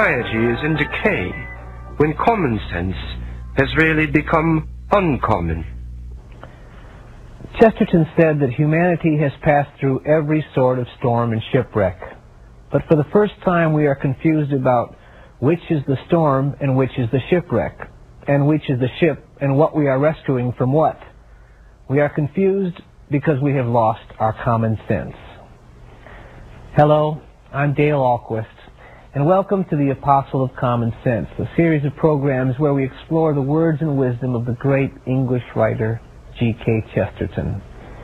society is in decay when common sense has really become uncommon. Chesterton said that humanity has passed through every sort of storm and shipwreck, but for the first time we are confused about which is the storm and which is the shipwreck, and which is the ship and what we are rescuing from what. We are confused because we have lost our common sense. Hello, I'm Dale Ahlquist, and welcome to the Apostle of Common Sense, a series of programs where we explore the words and wisdom of the great English writer G.K. Chesterton.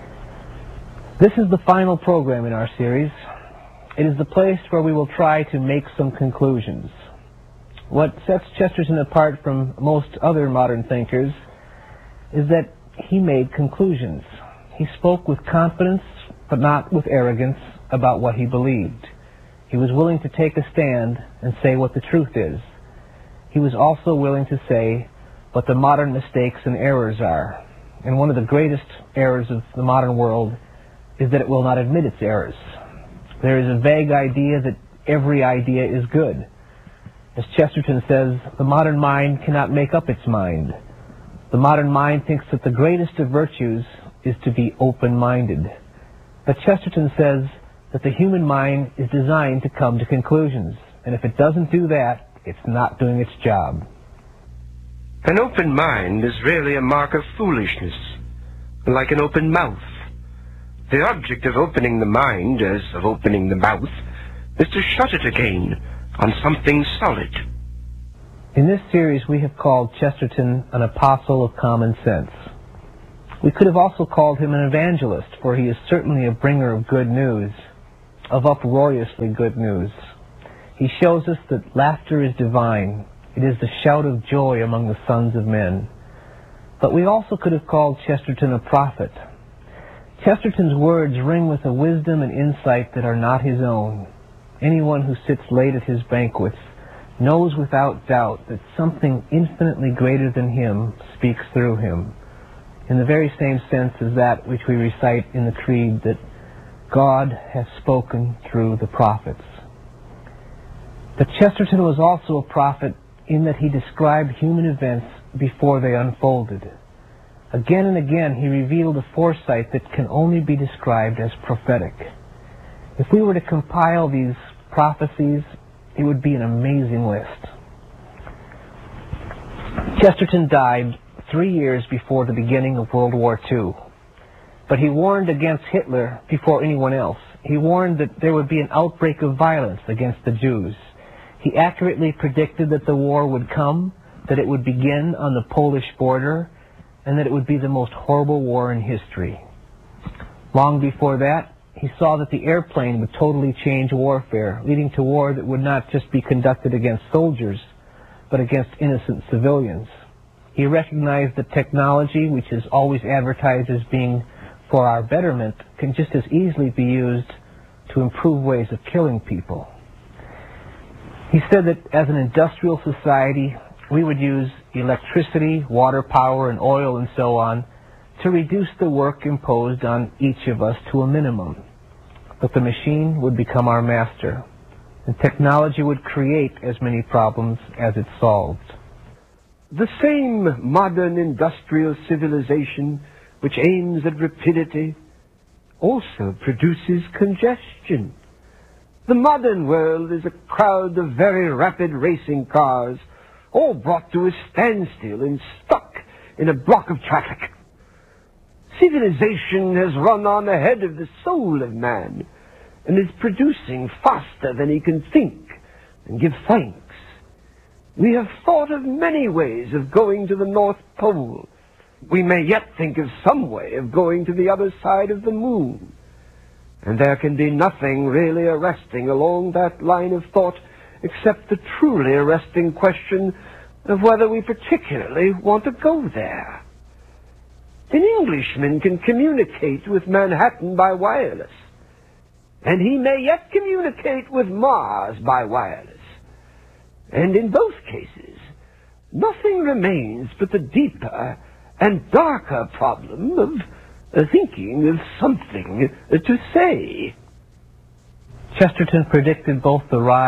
This is the final program in our series. It is the place where we will try to make some conclusions. What sets Chesterton apart from most other modern thinkers is that he made conclusions. He spoke with confidence, but not with arrogance, about what he believed. He was willing to take a stand and say what the truth is. He was also willing to say what the modern mistakes and errors are. And one of the greatest errors of the modern world is that it will not admit its errors. There is a vague idea that every idea is good. As Chesterton says, the modern mind cannot make up its mind. The modern mind thinks that the greatest of virtues is to be open-minded. But Chesterton says that the human mind is designed to come to conclusions, and if it doesn't do that, it's not doing its job. An open mind is really a mark of foolishness, like an open mouth. The object of opening the mind, as of opening the mouth, is to shut it again on something solid. In this series we have called Chesterton an apostle of common sense. We could have also called him an evangelist, for he is certainly a bringer of good news, of uproariously good news. He shows us that laughter is divine. It is the shout of joy among the sons of men. But we also could have called Chesterton a prophet. Chesterton's words ring with a wisdom and insight that are not his own. Anyone who sits late at his banquets knows without doubt that something infinitely greater than him speaks through him, in the very same sense as that which we recite in the Creed, that God has spoken through the prophets. But Chesterton was also a prophet in that he described human events before they unfolded. Again and again he revealed a foresight that can only be described as prophetic. If we were to compile these prophecies, it would be an amazing list. Chesterton died 3 years before the beginning of World War II. But he warned against Hitler before anyone else. He warned that there would be an outbreak of violence against the Jews. He accurately predicted that the war would come, that it would begin on the Polish border, and that it would be the most horrible war in history. Long before that, he saw that the airplane would totally change warfare, leading to war that would not just be conducted against soldiers, but against innocent civilians. He recognized that technology, which is always advertised as being for our betterment, can just as easily be used to improve ways of killing people. He said that as an industrial society, we would use electricity, water power, and oil and so on to reduce the work imposed on each of us to a minimum. But the machine would become our master, and technology would create as many problems as it solved. The same modern industrial civilization which aims at rapidity also produces congestion. The modern world is a crowd of very rapid racing cars, all brought to a standstill and stuck in a block of traffic. Civilization has run on ahead of the soul of man and is producing faster than he can think and give thanks. We have thought of many ways of going to the North Pole. We may yet think of some way of going to the other side of the moon. And there can be nothing really arresting along that line of thought except the truly arresting question of whether we particularly want to go there. An Englishman can communicate with Manhattan by wireless, and he may yet communicate with Mars by wireless. And in both cases, nothing remains but the deeper and darker problem of thinking of something to say. Chesterton predicted both the rise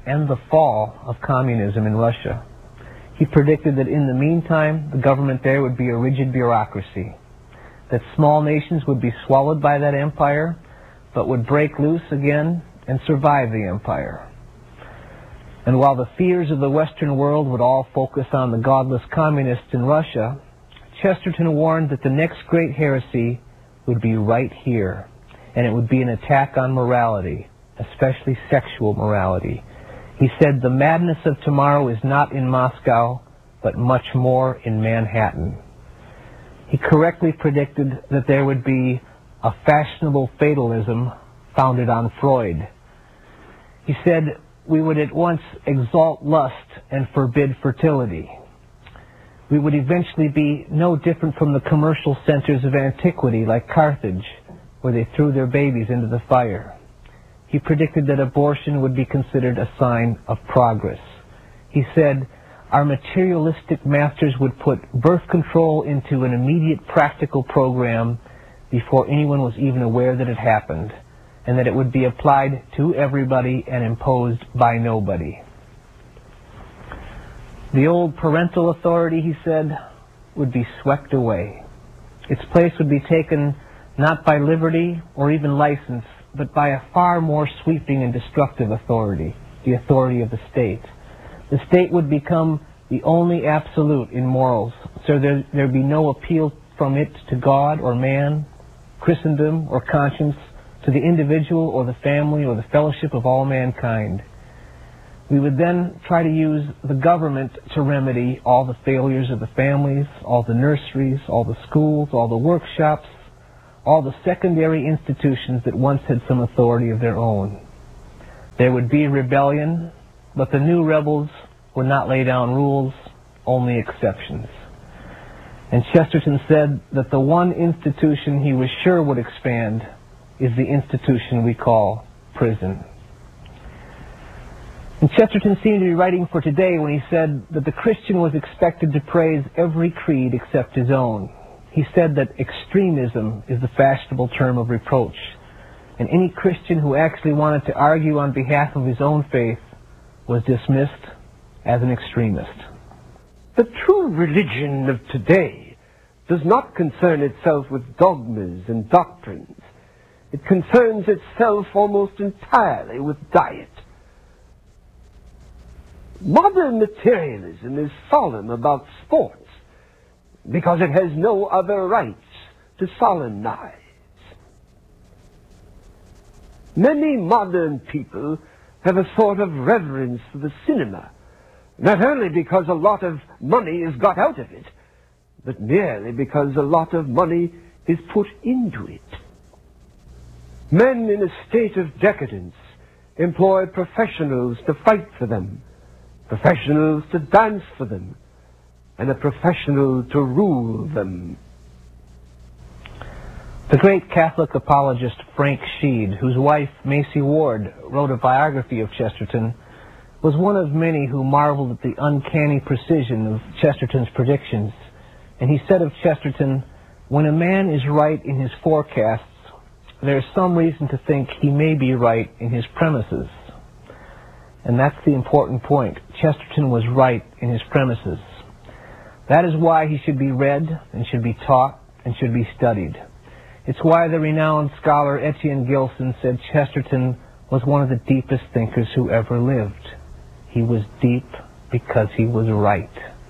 and the fall of communism in Russia. He predicted that in the meantime, the government there would be a rigid bureaucracy, that small nations would be swallowed by that empire, but would break loose again and survive the empire. And while the fears of the Western world would all focus on the godless communists in Russia, Chesterton warned that the next great heresy would be right here, and it would be an attack on morality, especially sexual morality. He said, "The madness of tomorrow is not in Moscow, but much more in Manhattan." He correctly predicted that there would be a fashionable fatalism founded on Freud. He said, "We would at once exalt lust and forbid fertility. We would eventually be no different from the commercial centers of antiquity like Carthage, where they threw their babies into the fire." He predicted that abortion would be considered a sign of progress. He said, "Our materialistic masters would put birth control into an immediate practical program before anyone was even aware that it happened, and that it would be applied to everybody and imposed by nobody." The old parental authority, he said, would be swept away. Its place would be taken not by liberty or even license, but by a far more sweeping and destructive authority, the authority of the state. The state would become the only absolute in morals, so there'd be no appeal from it to God or man, Christendom or conscience, to the individual or the family or the fellowship of all mankind. We would then try to use the government to remedy all the failures of the families, all the nurseries, all the schools, all the workshops, all the secondary institutions that once had some authority of their own. There would be rebellion, but the new rebels would not lay down rules, only exceptions. And Chesterton said that the one institution he was sure would expand is the institution we call prison. And Chesterton seemed to be writing for today when he said that the Christian was expected to praise every creed except his own. He said that extremism is the fashionable term of reproach, and any Christian who actually wanted to argue on behalf of his own faith was dismissed as an extremist. The true religion of today does not concern itself with dogmas and doctrines. It concerns itself almost entirely with diet. Modern materialism is solemn about sports because it has no other rights to solemnize. Many modern people have a sort of reverence for the cinema, not only because a lot of money is got out of it, but merely because a lot of money is put into it. Men in a state of decadence employ professionals to fight for them, professionals to dance for them, and a professional to rule them. The great Catholic apologist Frank Sheed, whose wife Macy Ward wrote a biography of Chesterton, was one of many who marveled at the uncanny precision of Chesterton's predictions. And he said of Chesterton, "When a man is right in his forecasts, there is some reason to think he may be right in his premises." And that's the important point. Chesterton was right in his premises. That is why he should be read and should be taught and should be studied. It's why the renowned scholar Etienne Gilson said Chesterton was one of the deepest thinkers who ever lived. He was deep because he was right.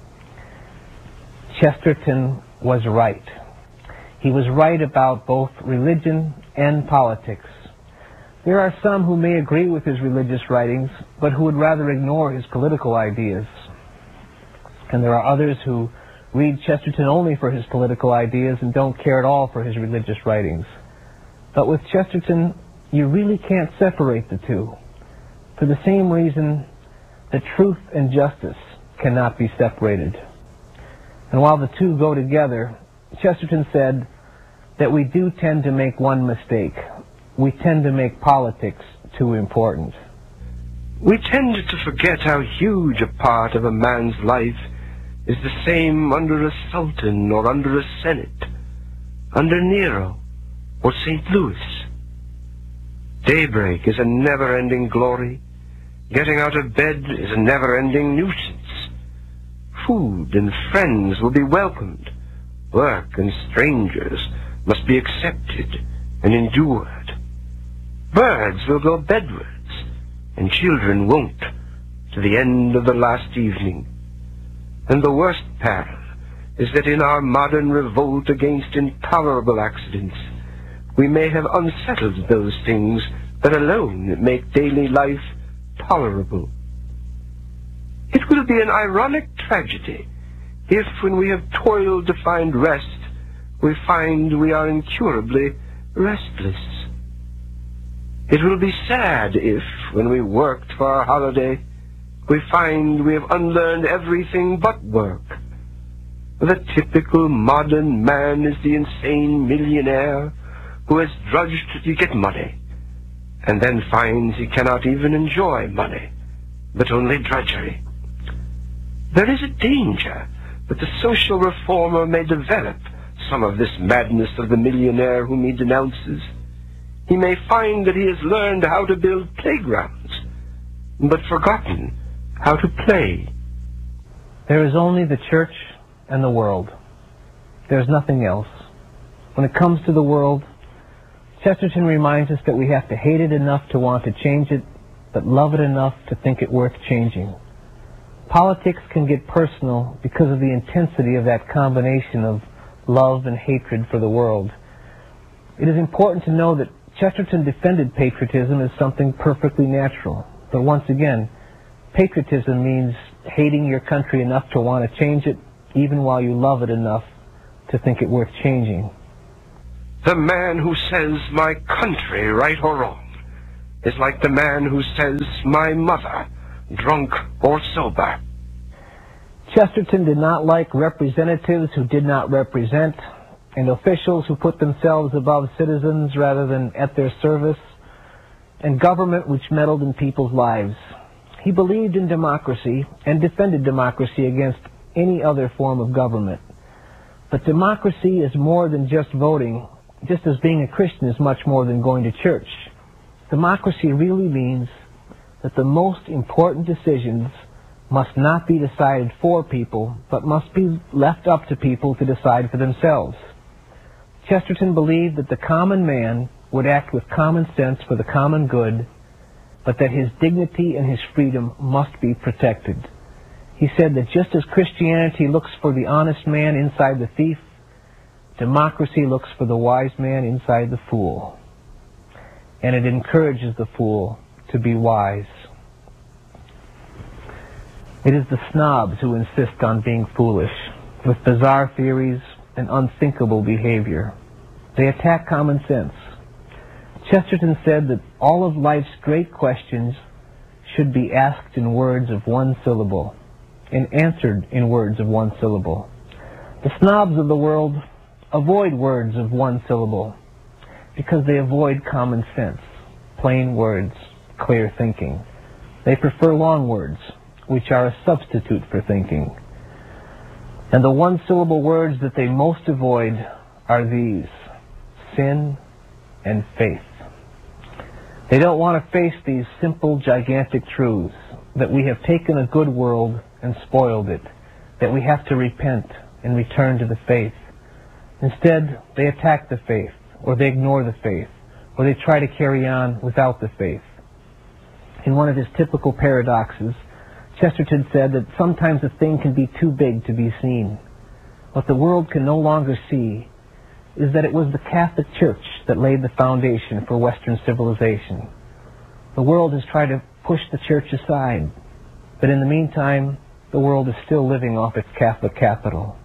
Chesterton was right. He was right about both religion and politics. There are some who may agree with his religious writings, but who would rather ignore his political ideas. And there are others who read Chesterton only for his political ideas and don't care at all for his religious writings. But with Chesterton, you really can't separate the two, for the same reason that truth and justice cannot be separated. And while the two go together, Chesterton said that we do tend to make one mistake. We tend to make politics too important. We tend to forget how huge a part of a man's life is the same under a sultan or under a senate, under Nero or St. Louis. Daybreak is a never-ending glory, Getting out of bed is a never-ending nuisance. Food and friends will be welcomed. Work and strangers must be accepted and endured. Birds will go bedwards, and children won't, to the end of the last evening. And the worst peril is that in our modern revolt against intolerable accidents, we may have unsettled those things that alone make daily life tolerable. It will be an ironic tragedy if, when we have toiled to find rest, we find we are incurably restless. It will be sad if, when we worked for our holiday, we find we have unlearned everything but work. The typical modern man is the insane millionaire who has drudged to get money, and then finds he cannot even enjoy money, but only drudgery. There is a danger that the social reformer may develop some of this madness of the millionaire whom he denounces. He may find that he has learned how to build playgrounds, but forgotten how to play. There is only the church and the world. There's nothing else. When it comes to the world, Chesterton reminds us that we have to hate it enough to want to change it, but love it enough to think it worth changing. Politics can get personal because of the intensity of that combination of love and hatred for the world. It is important to know that Chesterton defended patriotism as something perfectly natural. But once again, patriotism means hating your country enough to want to change it, even while you love it enough to think it worth changing. The man who says, "My country, right or wrong," is like the man who says, "My mother, drunk or sober." Chesterton did not like representatives who did not represent, and officials who put themselves above citizens rather than at their service, and government which meddled in people's lives. He believed in democracy and defended democracy against any other form of government. But democracy is more than just voting, just as being a Christian is much more than going to church. Democracy really means that the most important decisions must not be decided for people, but must be left up to people to decide for themselves. Chesterton believed that the common man would act with common sense for the common good, but that his dignity and his freedom must be protected. He said that just as Christianity looks for the honest man inside the thief, democracy looks for the wise man inside the fool. And it encourages the fool to be wise. It is the snobs who insist on being foolish, with bizarre theories and unthinkable behavior. They attack common sense. Chesterton said that all of life's great questions should be asked in words of one syllable and answered in words of one syllable. The snobs of the world avoid words of one syllable because they avoid common sense, plain words, clear thinking. They prefer long words, which are a substitute for thinking. And the one-syllable words that they most avoid are these: sin and faith. They don't want to face these simple, gigantic truths, that we have taken a good world and spoiled it, that we have to repent and return to the faith. Instead, they attack the faith, or they ignore the faith, or they try to carry on without the faith. In one of his typical paradoxes, Chesterton said that sometimes a thing can be too big to be seen. What the world can no longer see is that it was the Catholic Church that laid the foundation for Western civilization. The world has tried to push the Church aside, but in the meantime, the world is still living off its Catholic capital.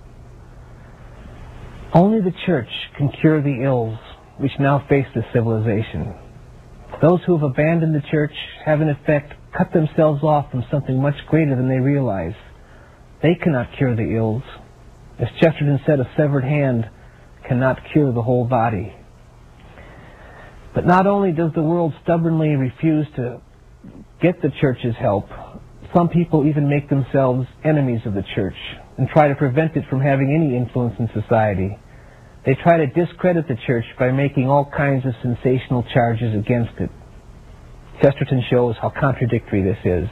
Only the Church can cure the ills which now face the civilization. Those who have abandoned the Church have in effect cut themselves off from something much greater than they realize. They cannot cure the ills. As Chesterton said, a severed hand cannot cure the whole body. But not only does the world stubbornly refuse to get the Church's help, some people even make themselves enemies of the Church and try to prevent it from having any influence in society. They try to discredit the Church by making all kinds of sensational charges against it. Chesterton shows how contradictory this is.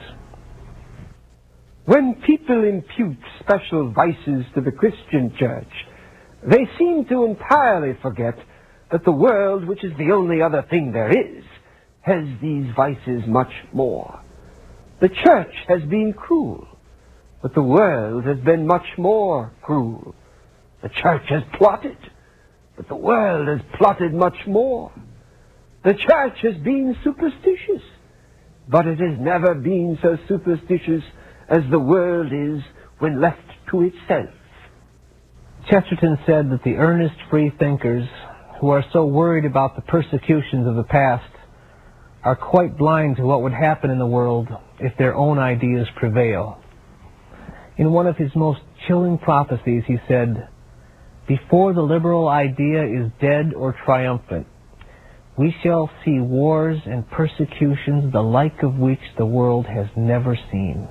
When people impute special vices to the Christian church, they seem to entirely forget that the world, which is the only other thing there is, has these vices much more. The church has been cruel, but the world has been much more cruel. The church has plotted, but the world has plotted much more. The church has been superstitious, but it has never been so superstitious as the world is when left to itself. Chesterton said that the earnest free thinkers who are so worried about the persecutions of the past are quite blind to what would happen in the world if their own ideas prevail. In one of his most chilling prophecies, he said, "Before the liberal idea is dead or triumphant, we shall see wars and persecutions the like of which the world has never seen."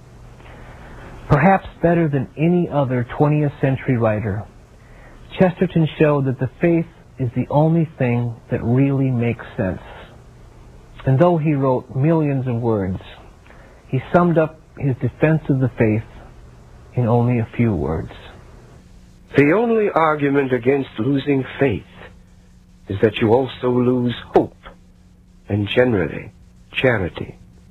Perhaps better than any other 20th century writer, Chesterton showed that the faith is the only thing that really makes sense. And though he wrote millions of words, he summed up his defense of the faith in only a few words. The only argument against losing faith is that you also lose hope, and generally, charity.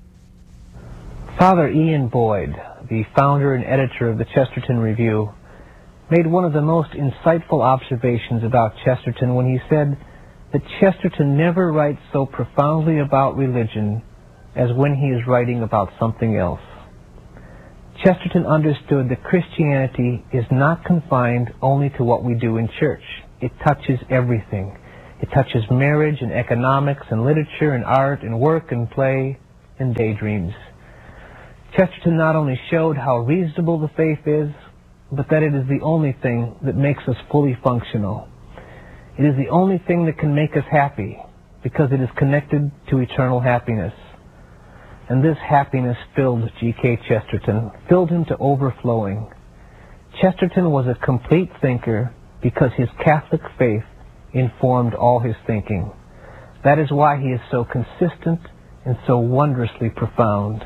Father Ian Boyd, the founder and editor of the Chesterton Review, made one of the most insightful observations about Chesterton when he said that Chesterton never writes so profoundly about religion as when he is writing about something else. Chesterton understood that Christianity is not confined only to what we do in church. It touches everything. It touches marriage and economics and literature and art and work and play and daydreams. Chesterton not only showed how reasonable the faith is, but that it is the only thing that makes us fully functional. It is the only thing that can make us happy, because it is connected to eternal happiness. And this happiness filled G.K. Chesterton, filled him to overflowing. Chesterton was a complete thinker because his Catholic faith informed all his thinking. That is why he is so consistent and so wondrously profound.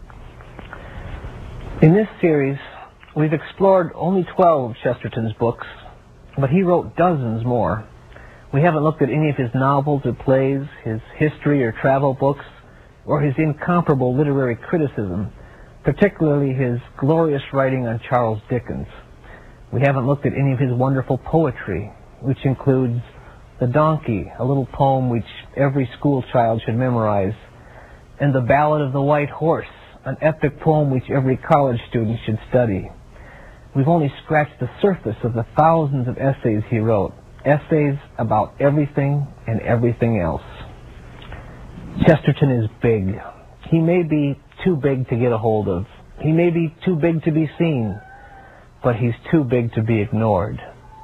In this series, we've explored only 12 of Chesterton's books, but he wrote dozens more. We haven't looked at any of his novels or plays, his history or travel books, or his incomparable literary criticism, particularly his glorious writing on Charles Dickens. We haven't looked at any of his wonderful poetry, which includes The Donkey, a little poem which every school child should memorize, and The Ballad of the White Horse, an epic poem which every college student should study. We've only scratched the surface of the thousands of essays he wrote, essays about everything and everything else. Chesterton is big. He may be too big to get a hold of. He may be too big to be seen, but he's too big to be ignored.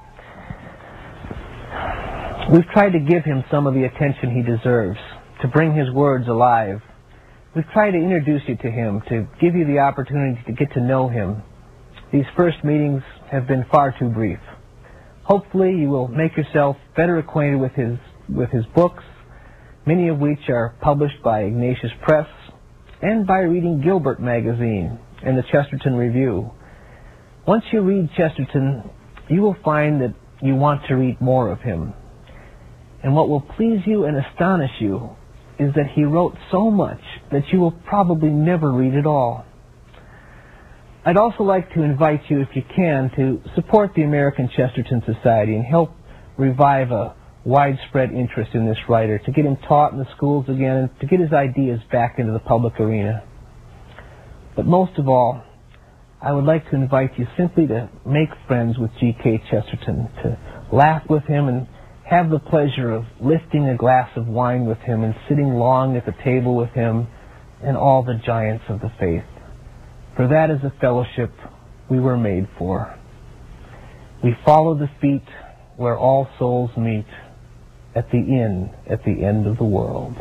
We've tried to give him some of the attention he deserves, to bring his words alive. We've tried to introduce you to him, to give you the opportunity to get to know him. These first meetings have been far too brief. Hopefully you will make yourself better acquainted with his books, many of which are published by Ignatius Press, and by reading Gilbert magazine and the Chesterton Review. Once you read Chesterton, you will find that you want to read more of him. And what will please you and astonish you is that he wrote so much that you will probably never read it all. I'd also like to invite you, if you can, to support the American Chesterton Society and help revive a widespread interest in this writer, to get him taught in the schools again, and to get his ideas back into the public arena. But most of all, I would like to invite you simply to make friends with G.K. Chesterton, to laugh with him and have the pleasure of lifting a glass of wine with him and sitting long at the table with him and all the giants of the faith. For that is a fellowship we were made for. We follow the feet where all souls meet at the inn at the end of the world.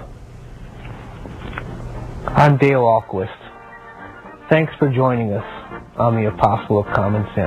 I'm Dale Ahlquist. Thanks for joining us on the Apostle of Common Sense.